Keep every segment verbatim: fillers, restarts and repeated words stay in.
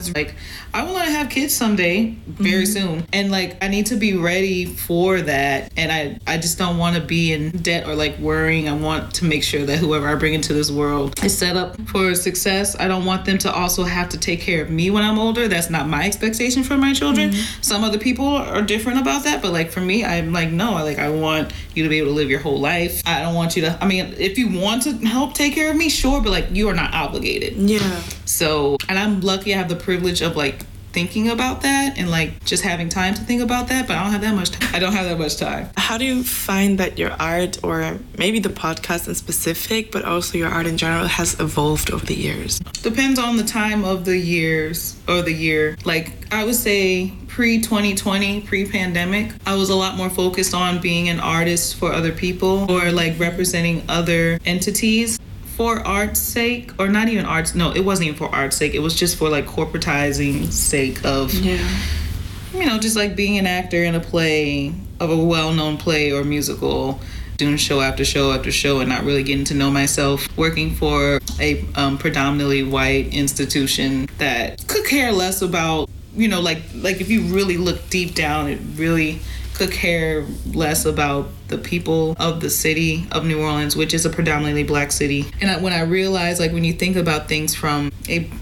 Like, I want to have kids someday, very mm-hmm. soon. And, like, I need to be ready for that. And I, I just don't want to be in debt or, like, worrying. I want to make sure that whoever I bring into this world is set up for success. I don't want them to also have to take care of me when I'm older. That's not my expectation for my children. Mm-hmm. Some other people are different about that. But, like, for me, I'm like, no. I, like, I want you to be able to live your whole life. I don't want you to... I mean, if you want to help take care of me, sure. But, like, you are not obligated. Yeah. So, and I'm lucky I have the privilege of, like, thinking about that and, like, just having time to think about that, but I don't have that much time. I don't have that much time. How do you find that your art, or maybe the podcast in specific, but also your art in general, has evolved over the years? Depends on the time of the years, or the year. Like, I would say pre-twenty twenty, pre-pandemic, I was a lot more focused on being an artist for other people, or, like, representing other entities. For art's sake, or not even art's, no, it wasn't even for art's sake. It was just for, like, corporatizing sake of, yeah. you know, just, like, being an actor in a play, of a well-known play or musical, doing show after show after show and not really getting to know myself. Working for a um, predominantly white institution that could care less about, you know, like, like if you really look deep down, it really could care less about the people of the city of New Orleans, which is a predominantly black city. And I, when I realized, like, when you think about things from a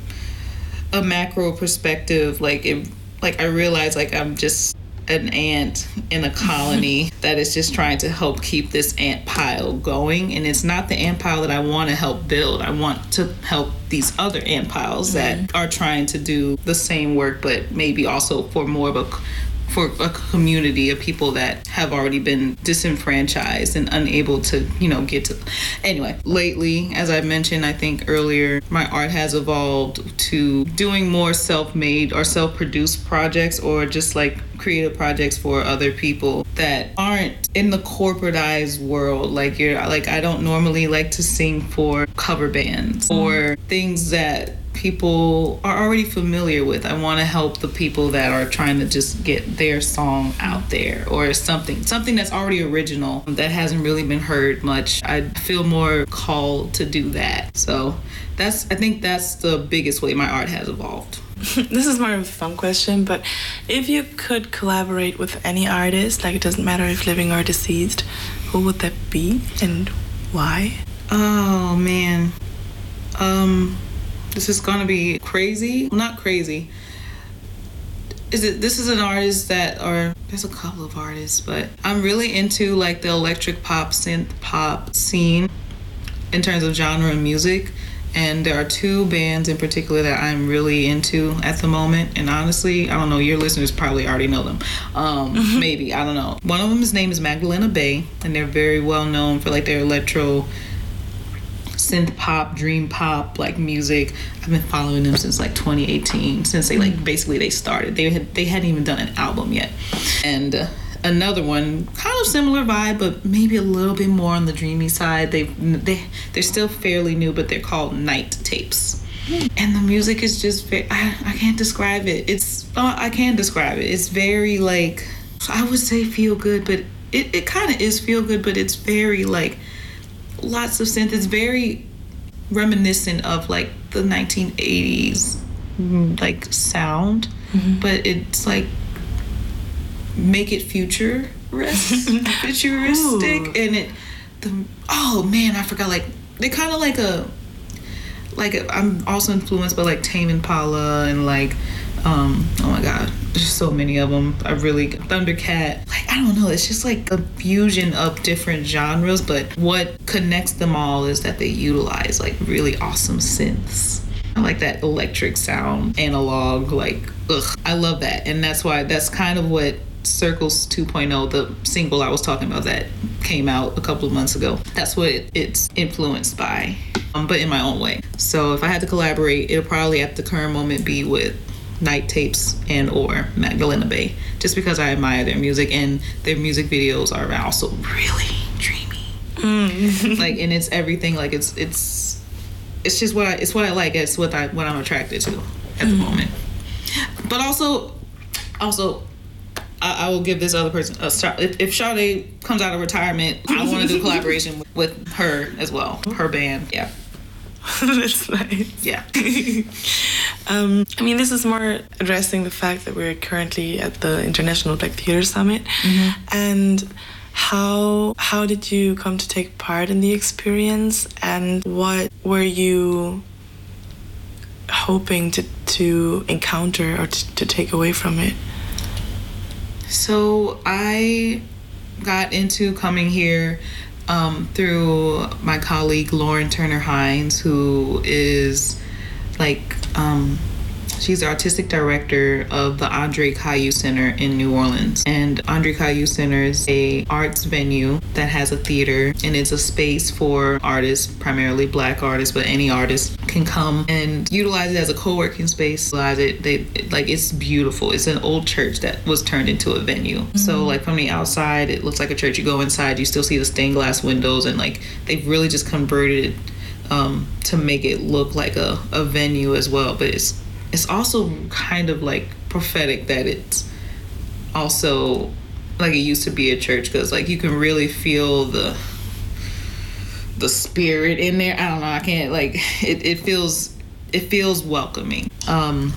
a macro perspective, like it, like I realized, like, I'm just an ant in a colony that is just trying to help keep this ant pile going. And it's not the ant pile that I want to help build. I want to help these other ant piles mm-hmm. that are trying to do the same work, but maybe also for more of a for a community of people that have already been disenfranchised and unable to, you know, get to. Anyway, lately, as I mentioned, I think earlier, my art has evolved to doing more self-made or self-produced projects, or just, like, creative projects for other people that aren't in the corporatized world. Like, you're like, I don't normally like to sing for cover bands mm. or things that people are already familiar with. I want to help the people that are trying to just get their song out there, or something something that's already original that hasn't really been heard much. I feel more called to do that. So that's I think that's the biggest way my art has evolved. This is more of a fun question, but if you could collaborate with any artist, like, it doesn't matter if living or deceased, who would that be and why? Oh man. Um This is gonna be crazy. Well, not crazy. Is it? This is an artist that, or there's a couple of artists, but I'm really into, like, the electric pop, synth pop scene in terms of genre and music. And there are two bands in particular that I'm really into at the moment. And honestly, I don't know, your listeners probably already know them. Um, mm-hmm. Maybe, I don't know. One of them's name is Magdalena Bay, and they're very well known for, like, their electro synth pop, dream pop, like, music. I've been following them since, like, twenty eighteen, since they, like, basically they started. They had they hadn't even done an album yet. And uh, another one, kind of similar vibe, but maybe a little bit more on the dreamy side. They they they're still fairly new, but they're called Night Tapes. And the music is just very, I, I can't describe it. It's uh, I can't describe it. It's very, like, I would say feel good, but it, it kind of is feel good, but it's very, like, lots of synth. It's very reminiscent of, like, the nineteen eighties mm-hmm. like sound, mm-hmm. but it's, like, make it futuristic, futuristic, Ooh. and it. The oh man, I forgot. Like, they're kind of like a, like a, I'm also influenced by, like, Tame Impala and, like, um, oh my god, there's so many of them. I really Thundercat. Like, I don't know. It's just, like, a fusion of different genres, but what connects them all is that they utilize, like, really awesome synths. I like that electric sound, analog. Like, ugh, I love that, and that's why that's kind of what Circles two point oh, the single I was talking about that came out a couple of months ago. That's what it, it's influenced by, um, but in my own way. So if I had to collaborate, it'll probably at the current moment be with Night Tapes and or Magdalena Bay, just because I admire their music, and their music videos are also really dreamy. Mm. Like, and it's everything. Like, it's it's it's just what I it's what I like. It's what I what I'm attracted to at mm. the moment. But also, also. I, I will give this other person a shot. If, if Sade comes out of retirement, I want to do a collaboration with, with her as well. Her band, yeah. That's nice. Yeah. Um, I mean, this is more addressing the fact that we're currently at the International Black Theatre Summit. Mm-hmm. And how how did you come to take part in the experience, and what were you hoping to, to encounter or to, to take away from it? So I got into coming here um, through my colleague Lauren Turner Hines, who is like um, she's the artistic director of the Andre Caillou Center in New Orleans. And Andre Caillou Center is a arts venue that has a theater, and it's a space for artists, primarily Black artists, but any artist can come and utilize it as a co-working space. Utilize it, they like it's beautiful. It's an old church that was turned into a venue. Mm-hmm. So like from the outside, it looks like a church. You go inside, you still see the stained glass windows, and like they've really just converted it um, to make it look like a, a venue as well. But it's It's also kind of like prophetic that it's also like it used to be a church, because like you can really feel the the spirit in there. I don't know. I can't like it. It feels it feels welcoming. Um,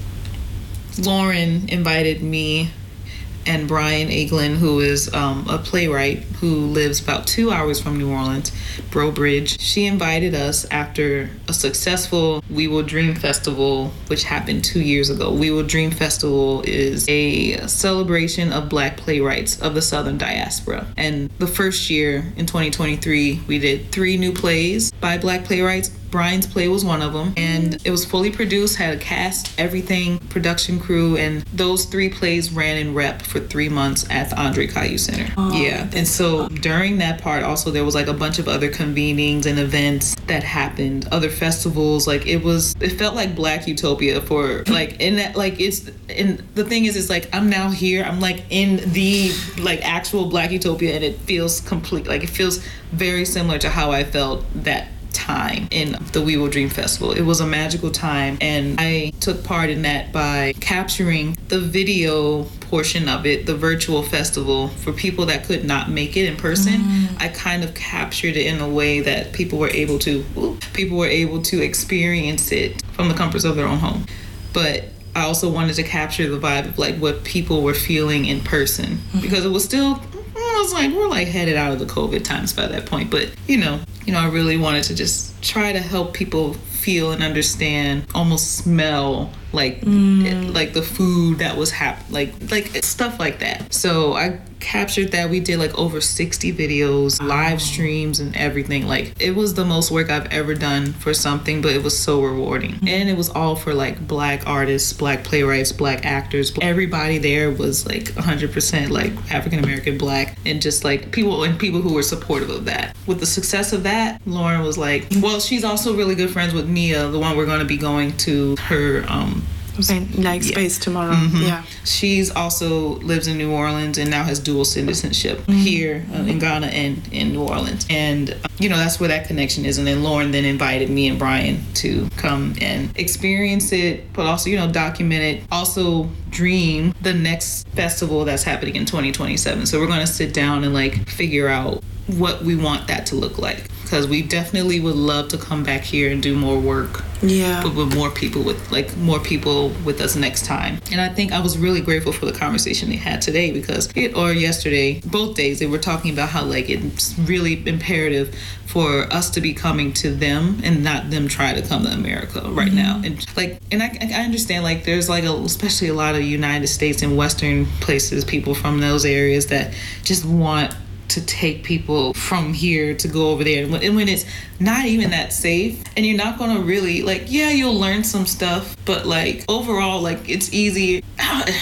Lauren invited me and Brian Eaglin, who is um, a playwright who lives about two hours from New Orleans, Breaux Bridge. She invited us after a successful We Will Dream Festival, which happened two years ago. We Will Dream Festival is a celebration of Black playwrights of the Southern diaspora. And the first year, in twenty twenty-three, we did three new plays by Black playwrighs. Brian's play was one of them, and it was fully produced, had a cast, everything, production crew, and those three plays ran in rep for three months at the Andre Caillou Center. Oh, yeah, and so during that part also there was like a bunch of other convenings and events that happened, other festivals. Like it was, it felt like Black Utopia for like in that like it's and the thing is, it's like I'm now here, I'm like in the like actual Black Utopia, and it feels complete. Like it feels very similar to how I felt that time in the We Will Dream Festival. It was a magical time, and I took part in that by capturing the video portion of it, the virtual festival, for people that could not make it in person. Mm. I kind of captured it in a way that people were able to people were able to experience it from the comforts of their own home. But I also wanted to capture the vibe of like what people were feeling in person, mm-hmm. because it was still I was like, we're like headed out of the COVID times by that point. But, you know, you know, I really wanted to just try to help people feel and understand, almost smell like mm. it, like the food that was hap- like like stuff like that. So I captured that. We did like over sixty videos, live streams and everything. Like it was the most work I've ever done for something, but it was so rewarding. And it was all for like Black artists, Black playwrights, Black actors. Everybody there was like one hundred percent like African American, Black, and just like people and people who were supportive of that. With the success of that, Lauren was like, well, she's also really good friends with Nia, the one we're going to be going to her um like space yeah. tomorrow. Mm-hmm. Yeah, she's also lives in New Orleans and now has dual citizenship mm-hmm. here uh, in Ghana and in New Orleans, and uh, you know that's where that connection is. And then Lauren then invited me and Brian to come and experience it, but also you know document it, also dream the next festival that's happening in twenty twenty-seven. So we're going to sit down and like figure out what we want that to look like, because we definitely would love to come back here and do more work. Yeah, but with more people with like more people with us next time. And I think I was really grateful for the conversation they had today, because it or yesterday, both days they were talking about how like it's really imperative for us to be coming to them and not them try to come to America right mm-hmm. now. And like, and I, I understand like there's like a, especially a lot of United States and Western places, people from those areas that just want to take people from here to go over there, and when, and when it's not even that safe, and you're not going to really like yeah you'll learn some stuff, but like overall like it's easy. And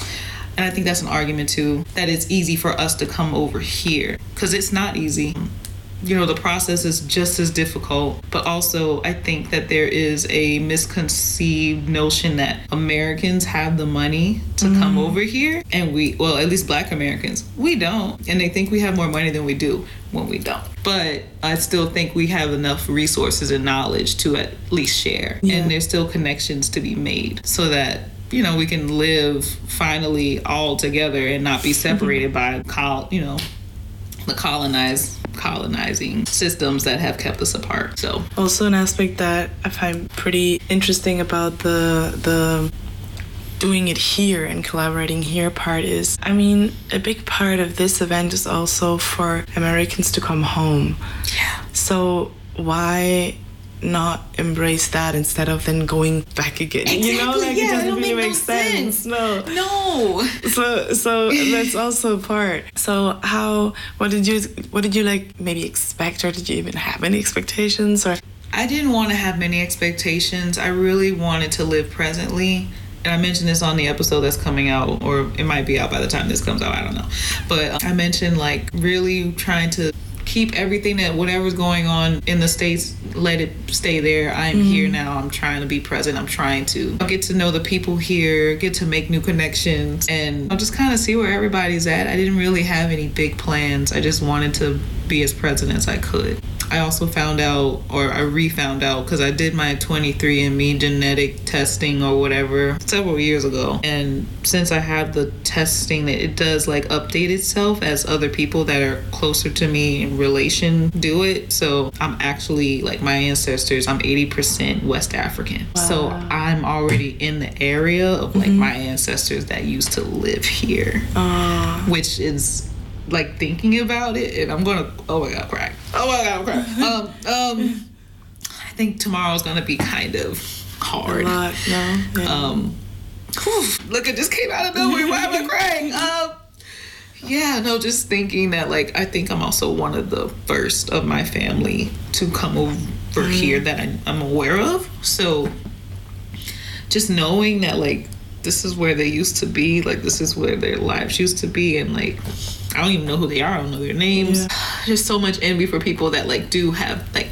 I think that's an argument too, that it's easy for us to come over here, because it's not easy. You know, the process is just as difficult, but also I think that there is a misconceived notion that Americans have the money to mm. come over here, and we, well, at least Black Americans, we don't. And they think we have more money than we do when we don't. But I still think we have enough resources and knowledge to at least share. Yeah. And there's still connections to be made so that, you know, we can live finally all together and not be separated by, col- you know, the colonized colonizing systems that have kept us apart. So also an aspect that I find pretty interesting about the the doing it here and collaborating here part is, I mean, a big part of this event is also for Americans to come home. Yeah. So why not embrace that instead of then going back again? Exactly, you know, like yeah, it doesn't don't really make make no sense. sense. No. No. So so that's also a part. So how what did you what did you like maybe expect, or did you even have any expectations? Or I didn't want to have many expectations. I really wanted to live presently. And I mentioned this on the episode that's coming out, or it might be out by the time this comes out, I don't know. But I mentioned like really trying to keep everything that whatever's going on in the States, let it stay there. I'm mm-hmm. here now. I'm trying to be present. I'm trying to get to know the people here, get to make new connections, and I'll just kind of see where everybody's at. I didn't really have any big plans. I just wanted to be as present as I could. I also found out, or I re-found out, because I did my twenty-three and me genetic testing or whatever several years ago. And since I have the testing, it does like update itself as other people that are closer to me in relation do it. So I'm actually, like my ancestors, I'm eighty percent West African. Wow. So I'm already in the area of like mm-hmm. my ancestors that used to live here, uh. which is... like thinking about it, and I'm gonna oh my god crack oh my god crack um um I think tomorrow's gonna be kind of hard. A lot, no? Yeah. um whew, look, it just came out of nowhere. Why am I crying? um yeah no just thinking that like I think I'm also one of the first of my family to come over mm. here that I, I'm aware of. So just knowing that like this is where they used to be, like this is where their lives used to be, and like I don't even know who they are. I don't know their names. Yeah. There's so much envy for people that like do have like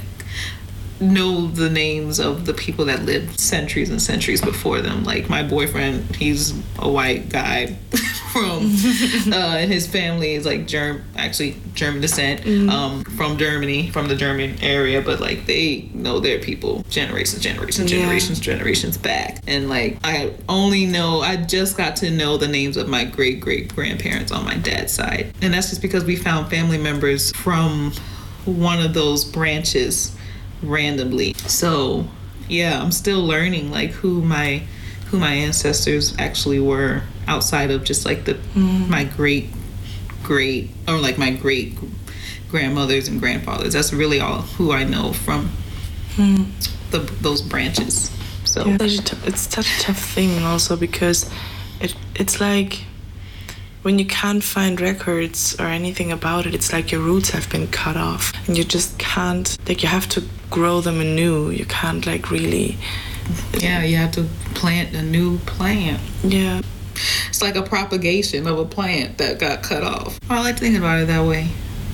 know the names of the people that lived centuries and centuries before them. Like my boyfriend, he's a white guy from uh, and his family is like germ actually German descent, mm-hmm. um, from Germany, from the German area, but like they know their people generations, generations, yeah. generations, generations back. And like I only know, I just got to know the names of my great great grandparents on my dad's side, and that's just because we found family members from one of those branches randomly. So yeah, I'm still learning like who my who my ancestors actually were outside of just like the mm. my great great or like my great grandmothers and grandfathers. That's really all who I know from mm. the those branches. So yeah, it's such a tough thing also, because it it's like when you can't find records or anything about it, it's like your roots have been cut off and you just can't, like you have to grow them anew. You can't like really... Yeah, you have to plant a new plant. Yeah. It's like a propagation of a plant that got cut off. I like thinking about it that way.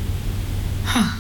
Huh.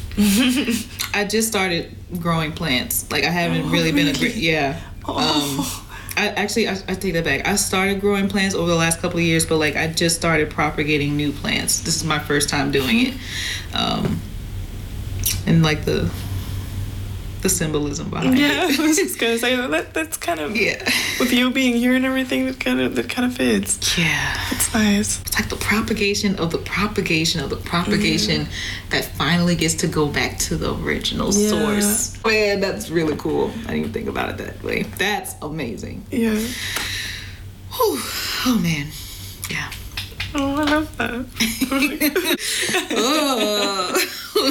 I just started growing plants. Like I haven't oh, really been really? a... Yeah. Oh. Um, I actually, I, I take that back. I started growing plants over the last couple of years, but like I just started propagating new plants. This is my first time doing it, um, and like the the symbolism behind yeah, it. I was just gonna say that that's kind of yeah. With you being here and everything, that kind of that kind of fits. Yeah, it's nice. It's like the propagation of the propagation of the propagation mm. that finally gets to go back to the original yeah. source. Man, that's really cool. I didn't even think about it that way. That's amazing. Yeah. Whew. Oh man. Yeah. Oh, I love that. oh.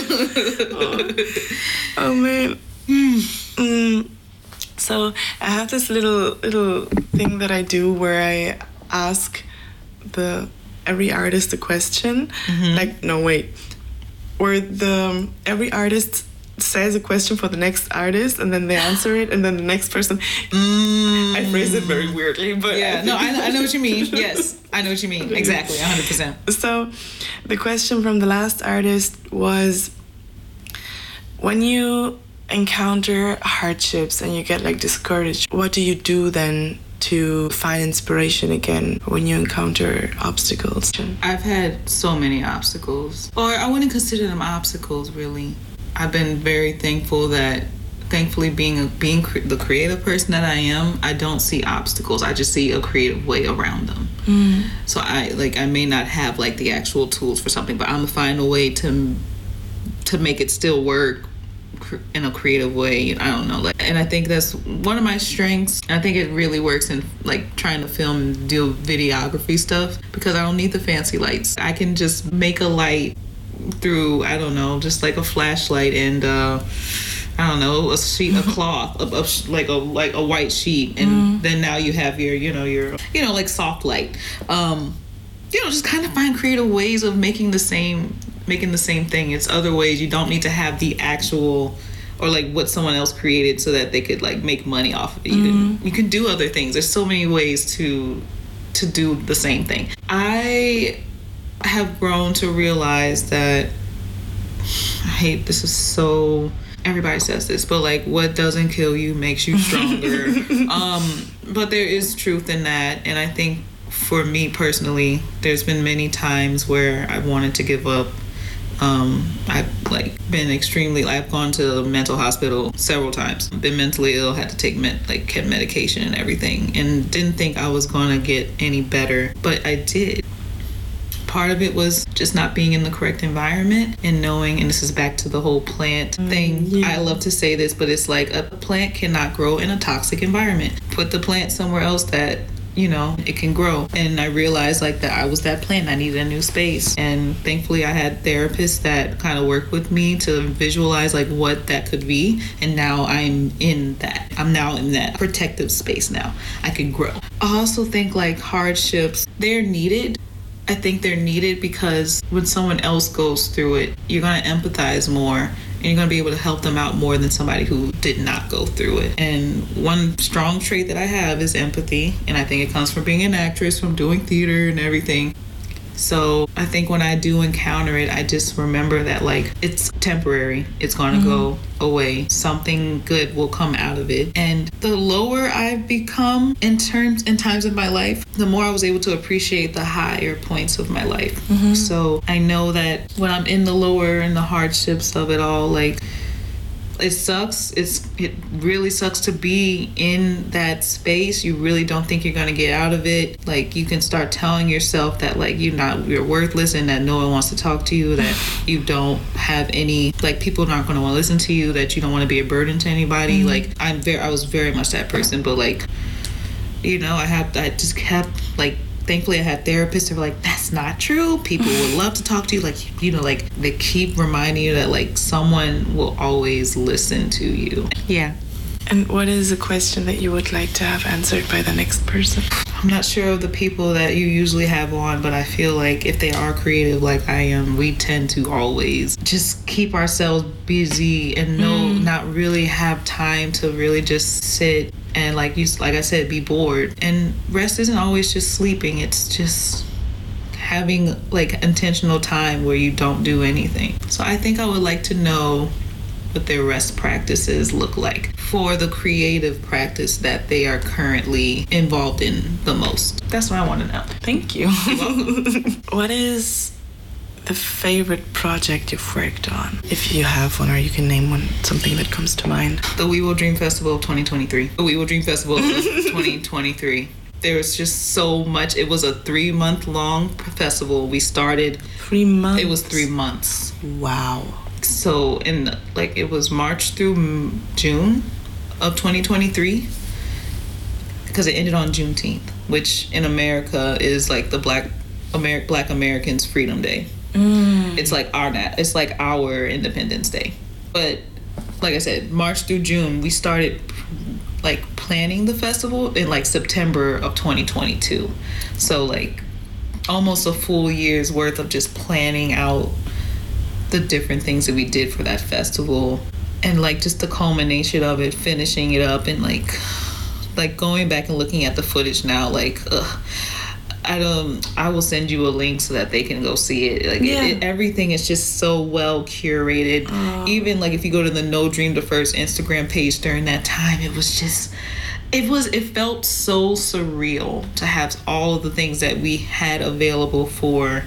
oh. oh man. Mm. Mm. So I have this little little thing that I do where I ask the every artist a question. Mm-hmm. Like no wait, where the every artist says a question for the next artist and then they answer it, and then the next person. Mm. I phrase it very weirdly, but yeah, I no, I, I know what you mean. Yes, I know what you mean. Exactly, one hundred percent. So, the question from the last artist was, when you encounter hardships and you get like discouraged, what do you do then to find inspiration again when you encounter obstacles? I've had so many obstacles, or I wouldn't consider them obstacles really. I've been very thankful that, thankfully being a, being cre- the creative person that I am, I don't see obstacles. I just see a creative way around them. Mm. So I like I may not have like the actual tools for something, but I'm gonna find a way to to make it still work in a creative way. I don't know, like, and I think that's one of my strengths. I think it really works in like trying to film and do videography stuff, because I don't need the fancy lights. I can just make a light through, I don't know, just like a flashlight and uh I don't know, a sheet of cloth, of, of like a like a white sheet, and mm. then now you have your, you know, your, you know, like soft light. Um, you know, just kind of find creative ways of making the same, making the same thing. It's other ways. You don't need to have the actual, or like what someone else created so that they could like make money off of it. You mm. can, you can do other things. There's so many ways to to do the same thing. I have grown to realize that I hate this is so. Everybody says this, but like, what doesn't kill you makes you stronger. um, but there is truth in that, and I think for me personally, there's been many times where I wanted to give up. Um, I've like been extremely. I've gone to the mental hospital several times. Been mentally ill, had to take med, like kept medication and everything, and didn't think I was gonna get any better, but I did. Part of it was just not being in the correct environment and knowing, and this is back to the whole plant thing. Yeah. I love to say this, but it's like a plant cannot grow in a toxic environment. Put the plant somewhere else that, you know, it can grow. And I realized like that I was that plant. I needed a new space. And thankfully I had therapists that kind of work with me to visualize like what that could be. And now I'm in that. I'm now in that protective space now. I can grow. I also think like hardships, they're needed. I think they're needed because when someone else goes through it, you're going to empathize more, and you're going to be able to help them out more than somebody who did not go through it. And one strong trait that I have is empathy, and I think it comes from being an actress, from doing theater and everything. So I think when I do encounter it, I just remember that like it's temporary. It's going to mm-hmm. go away. Something good will come out of it. And the lower I've become in terms in times of my life, the more I was able to appreciate the higher points of my life. Mm-hmm. So I know that when I'm in the lower and the hardships of it all, like it sucks. It's it really sucks to be in that space. You really don't think you're gonna get out of it. Like you can start telling yourself that like you're not you're worthless and that no one wants to talk to you, that you don't have any like people aren't gonna want to listen to you, that you don't want to be a burden to anybody. Mm-hmm. Like I'm very I was very much that person, but like you know I have I just kept like. Thankfully, I had therapists who were like, that's not true. People would love to talk to you. Like, you know, like they keep reminding you that like someone will always listen to you. Yeah. And what is a question that you would like to have answered by the next person? I'm not sure of the people that you usually have on, but I feel like if they are creative like I am, we tend to always just keep ourselves busy and no, mm. not really have time to really just sit and like you, like I said, be bored. And rest isn't always just sleeping. It's just having like intentional time where you don't do anything. So I think I would like to know what their rest practices look like for the creative practice that they are currently involved in the most. That's what I want to know. Thank you. You're welcome. What is the favorite project you've worked on? If you have one, or you can name one, something that comes to mind. The We Will Dream Festival of twenty twenty-three. The We Will Dream Festival of twenty twenty-three. There was just so much. It was a three month long festival. We started. Three months? It was three months. Wow. So in like it was March through June of twenty twenty-three, because it ended on Juneteenth, which in America is like the Black Amer- Black Americans' Freedom Day. Mm. It's like our it's like our Independence Day. But like I said, March through June, we started like planning the festival in like September of twenty twenty-two. So like almost a full year's worth of just planning out the different things that we did for that festival, and like just the culmination of it, finishing it up, and like like going back and looking at the footage now, like ugh, I don't I will send you a link so that they can go see it. Like yeah. it, it, everything is just so well curated. Oh. Even like if you go to the No Dream the First Instagram page during that time, it was just it was it felt so surreal to have all of the things that we had available for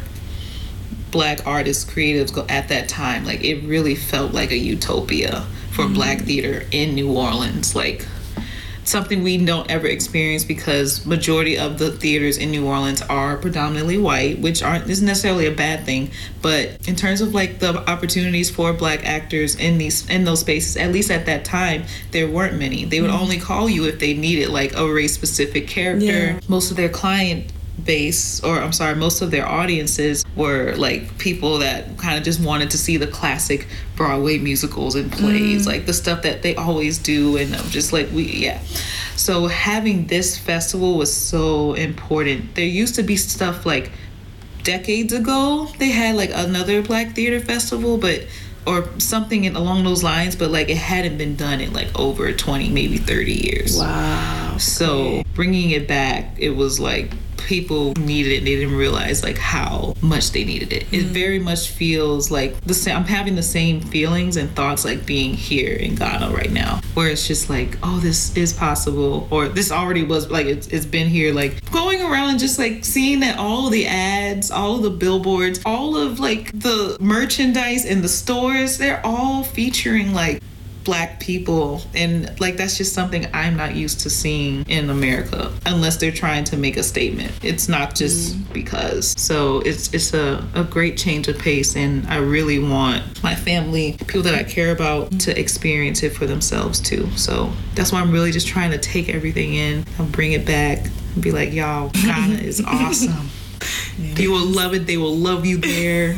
Black artists, creatives at that time. Like it really felt like a utopia for mm-hmm. Black theater in New Orleans. Like something we don't ever experience because majority of the theaters in New Orleans are predominantly white, which aren't isn't necessarily a bad thing. But in terms of like the opportunities for black actors in these in those spaces, at least at that time, there weren't many. They would mm-hmm. only call you if they needed like a race specific character. Yeah. Most of their client base, or I'm sorry, most of their audiences were like people that kind of just wanted to see the classic Broadway musicals and plays, mm. like the stuff that they always do. And I'm just like, we, yeah. So having this festival was so important. There used to be stuff like decades ago, they had like another Black Theater Festival, but or something in, along those lines, but like it hadn't been done in like over twenty, maybe thirty years. Wow. So bringing it back, it was like people needed it and they didn't realize like how much they needed it. Mm. It very much feels like the same. I'm having the same feelings and thoughts like being here in Ghana right now, where it's just like, oh, this is possible, or this already was, like it's, it's been here, like going around and just like seeing that all of the ads, all of the billboards, all of like the merchandise in the stores, they're all featuring like Black people, and like that's just something I'm not used to seeing in America unless they're trying to make a statement. It's not just mm. because. So it's it's a, a great change of pace, and I really want my family, people that I care about, mm. to experience it for themselves too. So that's why I'm really just trying to take everything in and bring it back and be like, y'all, Ghana is awesome. Yeah. You will love it. They will love you there.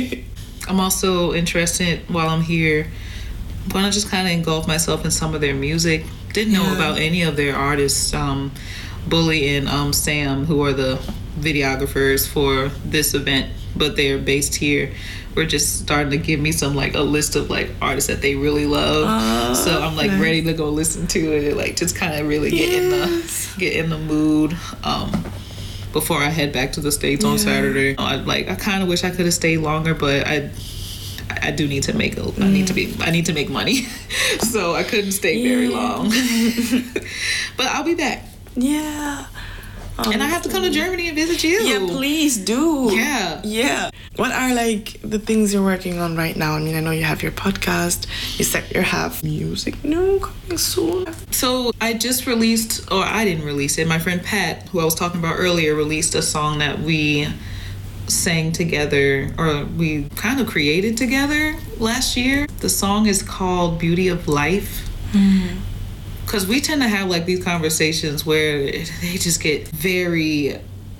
I'm also interested while I'm here, I'm going to just kind of engulf myself in some of their music. Didn't know yeah. about any of their artists, um, Bully and um, Sam, who are the videographers for this event, but they're based here. We're just starting to give me some like a list of like artists that they really love. Uh, so I'm like nice. ready to go listen to it, like just kind of really get yes. in the get in the mood. Um, before I head back to the States yeah. on Saturday, I like I kind of wish I could have stayed longer, but I. I do need to make a, I need to be I need to make money, so I couldn't stay yeah. very long. But I'll be back. Yeah. Oh, and I have to come to Germany and visit you. Yeah, please do. Yeah. Yeah. What are like the things you're working on right now? I mean, I know you have your podcast. You said you have music new coming soon. So I just released, or I didn't release it. My friend Pat, who I was talking about earlier, released a song that we sang together, or we kind of created together last year. The song is called Beauty of Life. Mm. Because we tend to have like these conversations where they just get very,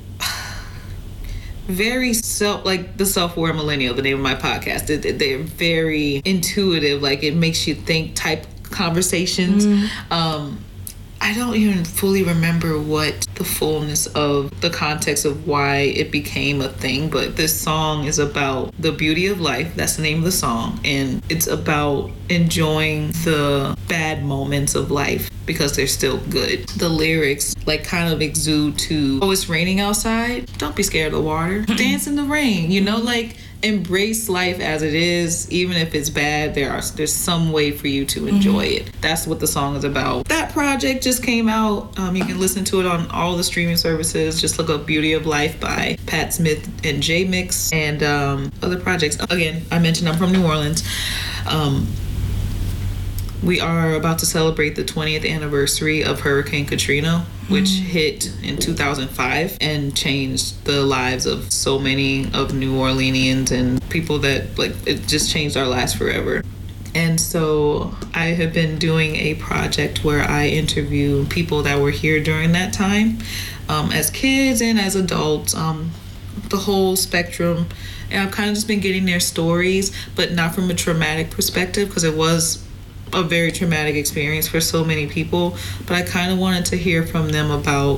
very self, like the Self-Aware Millennial, the name of my podcast. They, they're very intuitive, like it makes you think type conversations. Mm. Um, I don't even fully remember what the fullness of the context of why it became a thing, but this song is about the beauty of life. That's the name of the song. And it's about enjoying the bad moments of life because they're still good. The lyrics like kind of exude to, oh, it's raining outside. Don't be scared of the water. Dance in the rain, you know, like embrace life as it is. Even if it's bad, there are there's some way for you to enjoy mm-hmm. it. That's what the song is about. That project just came out. Um, you can listen to it on all the streaming services. Just look up Beauty of Life by Pat Smith and J Mix, and um, other projects. Again, I mentioned I'm from New Orleans. Um, we are about to celebrate the twentieth anniversary of Hurricane Katrina, which mm. hit in two thousand five and changed the lives of so many of New Orleanians and people that, like, it just changed our lives forever. And so I have been doing a project where I interview people that were here during that time, um, as kids and as adults, um, the whole spectrum. And I've kind of just been getting their stories, but not from a traumatic perspective, because it was a very traumatic experience for so many people. But I kind of wanted to hear from them about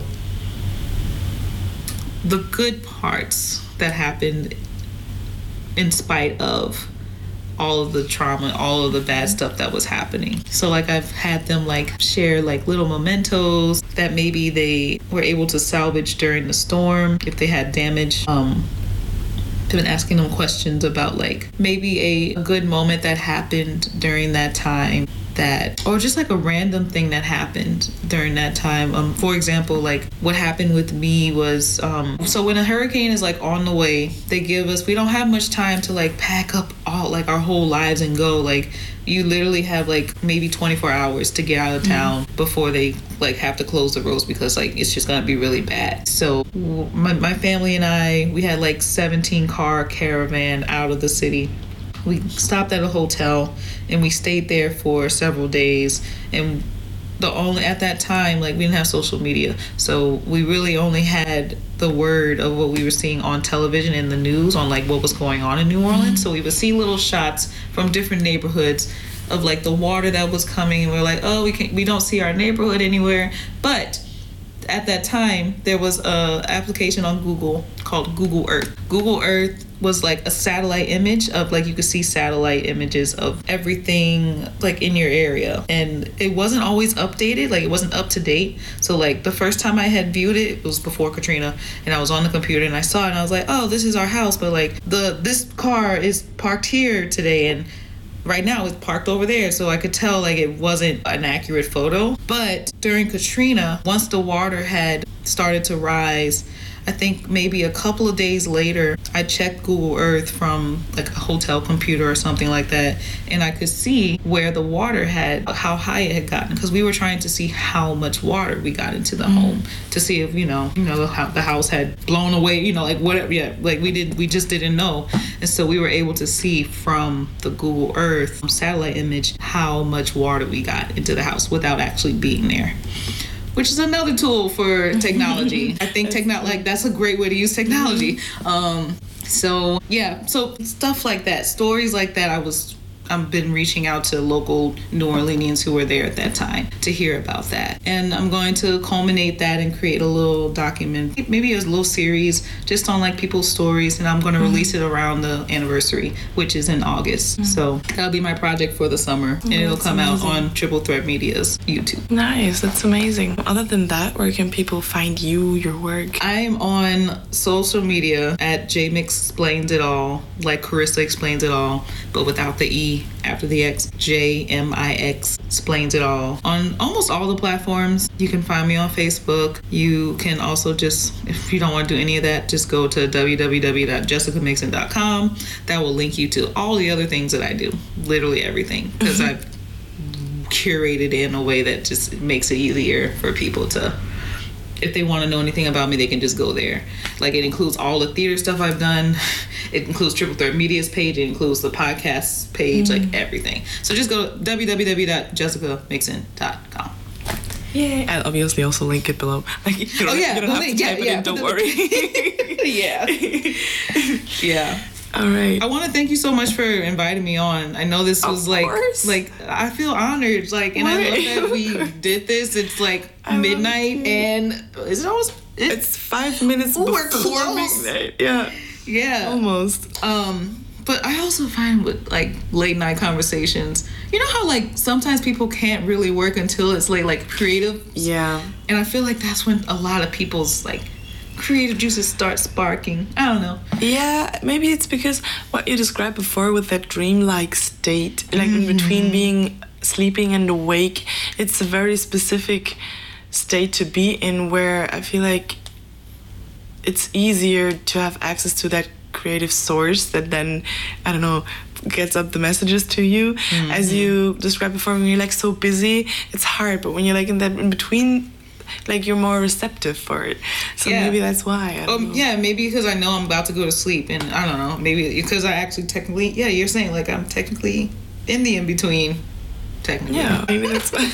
the good parts that happened in spite of all of the trauma, all of the bad stuff that was happening. So like I've had them like share like little mementos that maybe they were able to salvage during the storm if they had damage. Um, I've been asking them questions about like maybe a good moment that happened during that time that, or just like a random thing that happened during that time. Um, for example, like what happened with me was, um, so when a hurricane is like on the way, they give us, we don't have much time to like pack up all like our whole lives and go. Like you literally have like maybe twenty-four hours to get out of town mm-hmm. before they like have to close the roads because like it's just gonna be really bad. So my, my family and I, we had like seventeen car caravan out of the city. We stopped at a hotel and we stayed there for several days. And the only, at that time, like we didn't have social media. So we really only had the word of what we were seeing on television and the news on like what was going on in New Orleans. Mm-hmm. So we would see little shots from different neighborhoods of like the water that was coming. And we're like, oh, we can we don't see our neighborhood anywhere. But at that time, there was a application on Google called Google Earth. Google Earth was like a satellite image of like, you could see satellite images of everything like in your area. And it wasn't always updated, like it wasn't up to date. So like the first time I had viewed it, it was before Katrina, and I was on the computer and I saw it and I was like, oh, this is our house, but like the this car is parked here today and right now it's parked over there. So I could tell like it wasn't an accurate photo. But during Katrina, once the water had started to rise, I think maybe a couple of days later, I checked Google Earth from like a hotel computer or something like that, and I could see where the water had, how high it had gotten, because we were trying to see how much water we got into the mm-hmm. home to see if, you know, you know, the, the house had blown away, you know, like whatever, yeah, like we did, we just didn't know. And so we were able to see from the Google Earth satellite image how much water we got into the house without actually being there. Which is another tool for technology. I think techno- like that's a great way to use technology. Um, so yeah, so stuff like that, stories like that. I was, I've been reaching out to local New Orleanians who were there at that time to hear about that. And I'm going to culminate that and create a little document, maybe a little series just on like people's stories. And I'm going to mm-hmm. release it around the anniversary, which is in August. Mm-hmm. So that'll be my project for the summer. Mm-hmm. And it'll come amazing. Out on Triple Threat Media's YouTube. Nice. That's amazing. Other than that, where can people find you, your work? I'm on social media at J Mix Explains It All, like Carissa Explains It All, but without the E after the X. J M I X Explains It All. On almost all the platforms, you can find me on Facebook. You can also just, if you don't want to do any of that, just go to w w w dot jessica mixon dot com. That will link you to all the other things that I do. Literally everything. Because I've curated it in a way that just makes it easier for people to, if they want to know anything about me, they can just go there. Like it includes all the theater stuff I've done. It includes Triple Threat Media's page. It includes the podcast page, mm-hmm. like everything. So just go to w w w dot jessica mixon dot com. Yeah. I'll obviously also link it below. Like, you don't, oh yeah, you don't have link, to yeah, type yeah. it in, don't worry. yeah. Yeah. All right. I want to thank you so much for inviting me on. I know this was of like, course. like I feel honored. Like, and right. I love that we did this. It's like I midnight, and is it almost? It, it's five minutes Ooh, before we're close. midnight. Yeah. Yeah. Almost. Um, but I also find with like late night conversations, you know how like sometimes people can't really work until it's late, like creative. Yeah. And I feel like that's when a lot of people's like creative juices start sparking. I don't know. Yeah, maybe it's because what you described before with that dreamlike state, like mm-hmm. in between being sleeping and awake, it's a very specific state to be in where I feel like it's easier to have access to that creative source that then, I don't know, gets up the messages to you. Mm-hmm. As you described before, when you're like so busy, it's hard, but when you're like in that in between, like you're more receptive for it. So yeah. maybe that's why. Um, yeah, maybe because I know I'm about to go to sleep, and I don't know, maybe because I actually technically, yeah, you're saying like I'm technically in the in-between. Technically. Yeah, maybe that's why.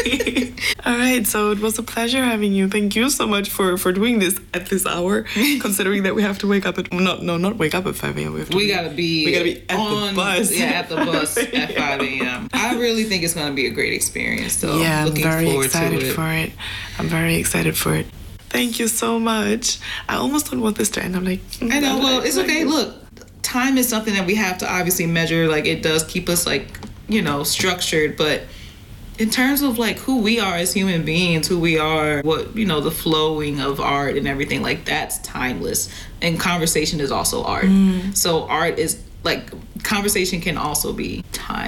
All right, so it was a pleasure having you. Thank you so much for, for doing this at this hour, considering that we have to wake up at, no, no, not wake up at five a.m. We, have to we be, gotta be we gotta be at on, the bus. Yeah, at the bus at yeah. five a.m. I really think it's gonna be a great experience, so yeah, I'm looking I'm very forward excited to it. for it. I'm very excited for it. Thank you so much. I almost don't want this to end. I'm like, mm, I know, well, like, it's okay. Look, time is something that we have to obviously measure. Like, it does keep us, like, you know, structured, but in terms of like who we are as human beings, who we are, what, you know, the flowing of art and everything, like that's timeless. And conversation is also art. Mm. So art is like, conversation can also be time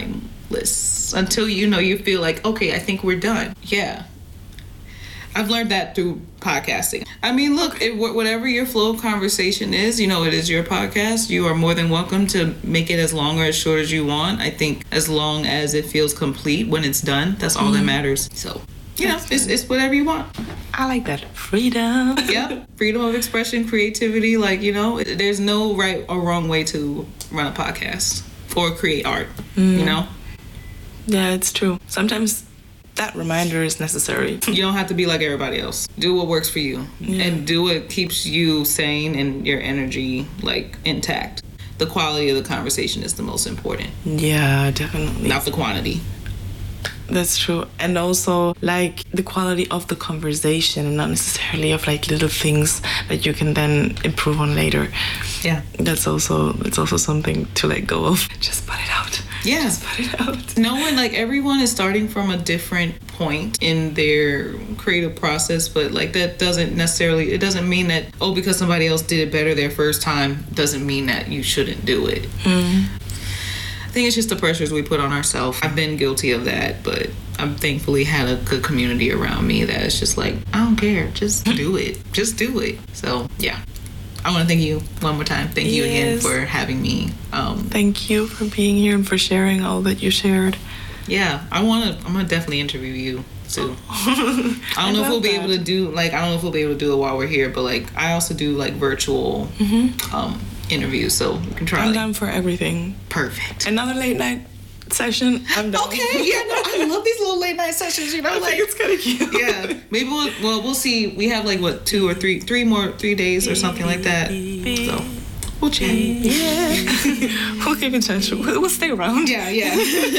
limitless until, you know, you feel like, okay, I think we're done. Yeah. I've learned that through podcasting. I mean, look, it, whatever your flow of conversation is, you know, it is your podcast. You are more than welcome to make it as long or as short as you want. I think as long as it feels complete when it's done, that's all mm. that matters. So, you know, it's, it's whatever you want. I like that. Freedom. Yeah. Freedom of expression, creativity. Like, you know, there's no right or wrong way to run a podcast or create art, mm. you know? Yeah, it's true. Sometimes that reminder is necessary. You don't have to be like everybody else. Do what works for you. Yeah. And do what keeps you sane and your energy, like, intact. The quality of the conversation is the most important. Yeah, definitely. Not the quantity. That's true. And also, like, the quality of the conversation and not necessarily of, like, little things that you can then improve on later. Yeah. That's also, it's also something to let go of. Just put it out. Yeah. Just put it out. Knowing, like, everyone is starting from a different point in their creative process, but, like, that doesn't necessarily, it doesn't mean that, oh, because somebody else did it better their first time, doesn't mean that you shouldn't do it. Mm. I think it's just the pressures we put on ourselves. I've been guilty of that, but I've thankfully had a good community around me that is just like, I don't care, just do it. Just do it. So, yeah. I want to thank you one more time. Thank you yes. again for having me. Um, thank you for being here and for sharing all that you shared. Yeah, I want to, I'm going to definitely interview you too. I don't I know if we'll be that. able to do, like, I don't know if we'll be able to do it while we're here, but, like, I also do, like, virtual mm-hmm. um, interviews, so we can try. I'm like, down for everything. Perfect. Another late night session. I'm down. Okay, yeah, no, I love these little late night sessions. You know, I like think it's kind of cute. Yeah, maybe we'll well we'll see. We have like what two or three three more three days or something like that. So we'll chat. Yeah, we'll keep in touch. We'll, we'll stay around. Yeah, yeah.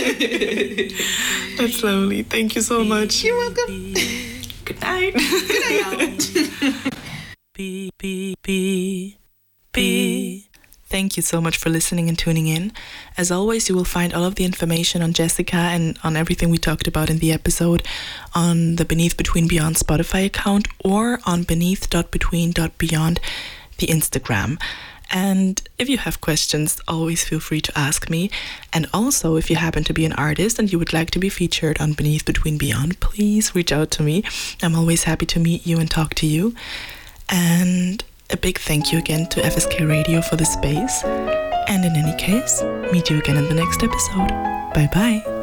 That's lovely. Thank you so much. You're welcome. Good night. Good night. B B B B. Thank you so much for listening and tuning in. As always, you will find all of the information on Jessica and on everything we talked about in the episode on the Beneath Between Beyond Spotify account or on beneath dot between dot beyond, the Instagram. And if you have questions, always feel free to ask me. And also, if you happen to be an artist and you would like to be featured on Beneath Between Beyond, please reach out to me. I'm always happy to meet you and talk to you. And a big thank you again to F S K Radio for the space. And in any case, meet you again in the next episode. Bye bye.